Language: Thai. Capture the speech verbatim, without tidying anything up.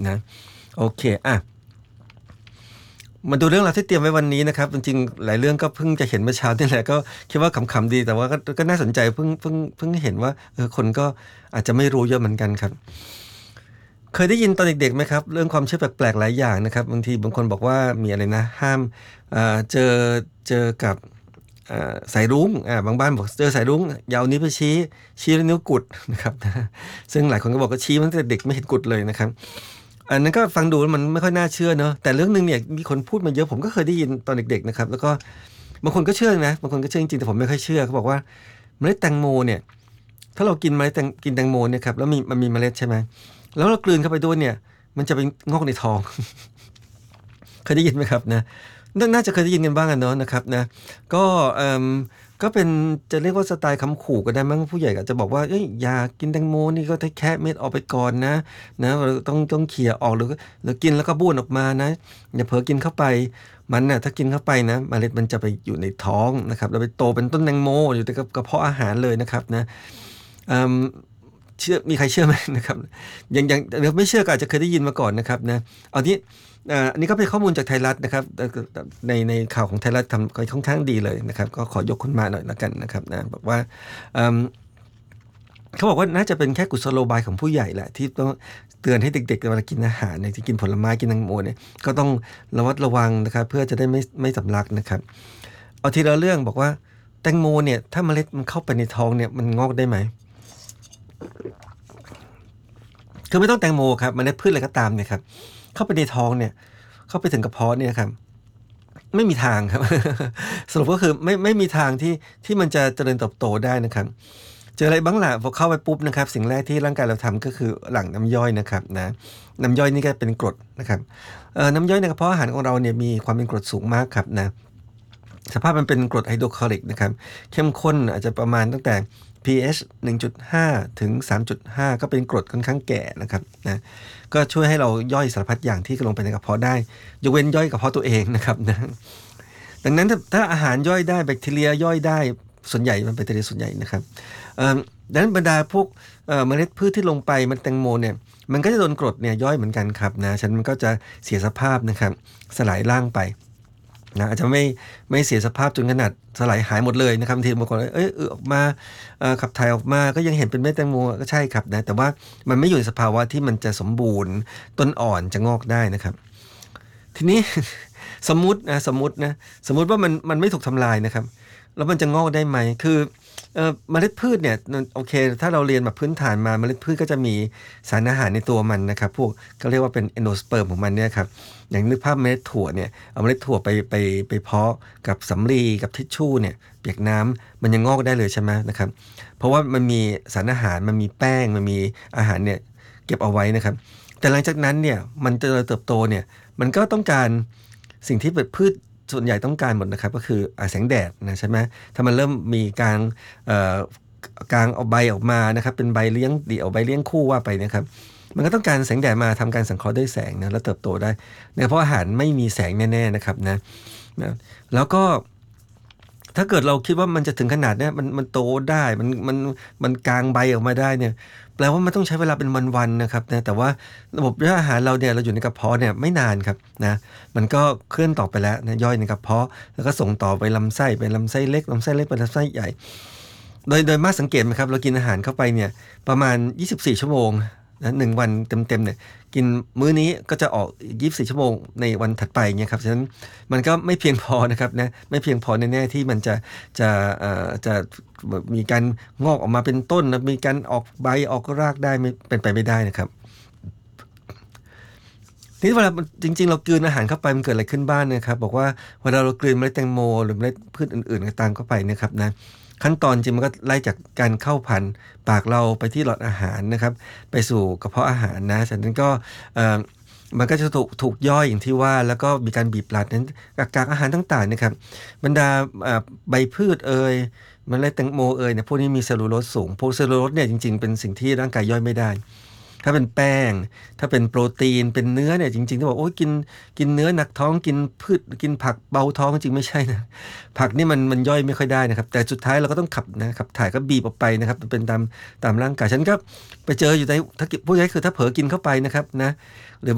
นะโอเคอ่ะมาดูเรื่องราวที่เตรียมไว้วันนี้นะครับจริงๆหลายเรื่องก็เพิ่งจะเห็นเมื่อเช้านี่แหละก็คิดว่าขำๆดีแต่ว่าก็ก็น่าสนใจเพิ่งเพิ่งเพิ่งเห็นว่าเออคนก็อาจจะไม่รู้เยอะเหมือนกันครับเคยได้ยินตอนเด็กๆไหมครับเรื่องความเชื่อแปลกๆหลายอย่างนะครับบางทีบางคนบอกว่ามีอะไรนะห้ามอ่าเจอเจอกับอ่าสายรุ้งอ่าบางบ้านบอกเจอสายรุ้งอย่าเอานิ้วไปชี้ชี้แล้วนิ้วกุดนะครับซึ่งหลายคนก็บอกว่าชี้มาตั้งแต่เด็กไม่เห็นกุดเลยนะครับอันนั้นก็ฟังดูแล้วมันไม่ค่อยน่าเชื่อเนอะแต่เรื่องนึงเนี่ยมีคนพูดมาเยอะผมก็เคยได้ยินตอนเด็กๆนะครับแล้วก็บางคนก็เชื่อนะบางคนก็เชื่อจริงๆแต่ผมไม่ค่อยเชื่อเขาบอกว่าเมล็ดแตงโมเนี่ยถ้าเรากินเมล็ดแตงกินแตงโมเนี่ยครับแล้วมีมันมีเมล็ดใช่ไหมแล้วเรากลืนเข้าไปด้วยเนี่ยมันจะไปงอกในท้อง เคยได้ยินไหมครับนะนาน่าจะเคยได้ยินกันบ้างอะเนาะนะครับนะก็เอ่อก็เป็นจะเรียกว่าสไตล์คำขู่ก็ได้มั้งผู้ใหญ่ก็จะบอกว่าเอ้ยอย่ากินแตงโมนี่ก็แคะเม็ดออกไปก่อนนะนะเราต้องต้องเขี่ยออกหรือหรือกินแล้วก็บ้วนออกมานะอย่าเผลอกินเข้าไปมันน่ะถ้ากินเข้าไปนะเมล็ดมันจะไปอยู่ในท้องนะครับแล้วไปโตเป็นต้นแตงโมอยู่ในกระเพาะอาหารเลยนะครับนะเอ่อเชื่อมีใครเชื่อไหมนะครับยังยังหรือไม่เชื่อก็อาจจะเคยได้ยินมาก่อนนะครับนะเอาที่ อ่าอันนี้ก็เป็นข้อมูลจากไทยรัฐนะครับในในข่าวของไทยรัฐทำค่อนข้างดีเลยนะครับก็ขอยกขึ้นมาหน่อยละกันนะครับนะบอกว่าเขาบอกว่าน่าจะเป็นแค่กุศโลบายของผู้ใหญ่แหละที่ต้องเตือนให้เด็กๆเวลากินอาหารเนี่ยที่กินผลไม้กินแตงโมเนี่ยก็ต้องระมัดระวังนะครับเพื่อจะได้ไม่ไม่สำลักนะครับเอาทีละเรื่องบอกว่าแตงโมเนี่ยถ้าเมล็ดมันเข้าไปในท้องเนี่ยมันงอกได้ไหมคือไม่ต้องแตงโมครับเมล็ดพืชอะไรก็ตามเนี่ยครับเข้าไปในท้องเนี่ยเข้าไปถึงกระเพาะเนี่ยครับไม่มีทางครับ สรุปก็คือไม่ไม่มีทางที่ที่มันจะเจริญเติบโตได้นะครับเจออะไรบ้างล่ะพอเข้าไปปุ๊บนะครับสิ่งแรกที่ร่างกายเราทำก็คือหลั่งน้ำย่อยนะครับนะน้ำย่อยนี่ก็เป็นกรดนะครับเอ่อน้ำย่อยในกระเพาะอาหารของเราเนี่ยมีความเป็นกรดสูงมากครับนะสภาพมันเป็นกรดไฮโดรคลอริกนะครับเข้มข้นอาจจะประมาณตั้งแต่ pH หนึ่งจุดห้า ถึง สามจุดห้า ก็เป็นกรดค่อนข้างแก่นะครับนะก็ช่วยให้เราย่อยสารพัดอย่างที่ลงไปในกระเพาะได้ยกเว้นย่อยกระเพาะตัวเองนะครับนะดังนั้นถ้าถ้าอาหารย่อยได้แบคทีเรียย่อยได้ส่วนใหญ่มันแบคทีเรียส่วนใหญ่นะครับดังนั้นบรรดาพวกเมล็ดพืชที่ลงไปมันแตงโมเนี่ยมันก็จะโดนกรดเนี่ยย่อยเหมือนกันครับนะฉะนั้นมันก็จะเสียสภาพนะครับสลายร่างไปนะอาจจะไม่ไม่เสียสภาพจนขนาดสลายหายหมดเลยนะครับทีบางคนเอ้ยเออออกมาขับถ่ายออกมาก็ยังเห็นเป็นเม็ดแตงโมก็ใช่ครับนะแต่ว่ามันไม่อยู่ในสภาวะที่มันจะสมบูรณ์ต้นอ่อนจะงอกได้นะครับทีนี้ สมมุตินะสมมุตินะสมมุติว่ามันมันไม่ถูกทำลายนะครับแล้วมันจะงอกได้ไหมคือเอ่อเมล็ดพืชเนี่ยโอเคถ้าเราเรียนแบบพื้นฐานมาเมล็ดพืชก็จะมีสารอาหารในตัวมันนะครับพวกก็เรียกว่าเป็นเอนโดสเปิร์มของมันเนี่ยครับอย่างนึกภาพเมล็ดถั่วเนี่ยเอาเมล็ดถั่วไปไปไปเพาะกับสำลีกับทิชชู่เนี่ยเปียกน้ำมันยังงอกได้เลยใช่ไหมนะครับเพราะว่ามันมีสารอาหารมันมีแป้งมันมีอาหารเนี่ยเก็บเอาไว้นะครับแต่หลังจากนั้นเนี่ยมันจะเติบโตเนี่ยมันก็ต้องการสิ่งที่เป็นพืชส่วนใหญ่ต้องการหมดนะครับก็คือแสงแดดนะใช่ไหมถ้ามันเริ่มมีการกางเอาใบออกมานะครับเป็นใบเลี้ยงเดี่ยวใบเลี้ยงคู่ว่าไปนะครับมันก็ต้องการแสงแดดมาทำการสังเคราะห์ด้วยแสงนะแล้วเติบโตได้เนี่ยเพราะอาหารไม่มีแสงแน่ๆนะครับนะนะแล้วก็ถ้าเกิดเราคิดว่ามันจะถึงขนาดนี้มันมันโตได้มันมันมันกางใบออกมาได้เนี่ยแปลว่ามันต้องใช้เวลาเป็นวันๆนะครับนะแต่ว่าระบบย่อยอาหารเราเนี่ยเราอยู่ในกระเพาะเนี่ยไม่นานครับนะมันก็เคลื่อนต่อไปแล้วนะย่อยในกระเพาะแล้วก็ส่งต่อไปลำไส้ไปลำไส้เล็กลำไส้เล็กไปลำไส้ใหญ่โดยโดยมากสังเกตไหมครับเรากินอาหารเข้าไปเนี่ยประมาณยี่สิบสี่ชั่วโมงนะหนึ่งวันเต็มๆเนี่ยกินมื้อนี้ก็จะออกยี่สิบสี่ชั่วโมงในวันถัดไปเนี่ยครับฉะนั้นมันก็ไม่เพียงพอนะครับนะไม่เพียงพอแน่ๆที่มันจะจะเอ่อจะมีการงอกออกมาเป็นต้นนะมีการออกใบออกรากได้ไม่เป็นไปไม่ได้นะครับนี่เวลาจริงๆเรากลืนอาหารเข้าไปมันเกิดอะไรขึ้นบ้างนะครับบอกว่าเวลาเรากลืนเมล็ดแตงโมหรือเมล็ดพืชอื่นๆก็ตามเข้าไปนะครับนะขั้นตอนจริงมันก็ไล่จากการเข้าผ่านปากเราไปที่หลอดอาหารนะครับไปสู่กระเพาะอาหารนะจากนั้นก็มันก็จะถูกถูกย่อยอย่างที่ว่าแล้วก็มีการบีบรัดนั้นกากอาหารต่างๆนะครับบรรดาใบพืชเอ่ยเมล็ดแตงโมเอ่ยเนี่ยพวกนี้มีเซลลูโลสสูงพวกเซลลูโลสเนี่ยจริงๆเป็นสิ่งที่ร่างกายย่อยไม่ได้ถ้าเป็นแป้งถ้าเป็นโปรตีนเป็นเนื้อเนี่ยจริงๆที่บอกโอ้ยกินกินเนื้อหนักท้องกินพืชกินผักเบาท้องจริงไม่ใช่นะผักนี่มันมันย่อยไม่ค่อยได้นะครับแต่สุดท้ายเราก็ต้องขับนะขับถ่ายก็บีบออกไปนะครับเป็นตามตามร่างกายฉันก็ไปเจออยู่ในถ้าพูดง่ายคือถ้าเผลอกินเข้าไปนะครับนะหรือ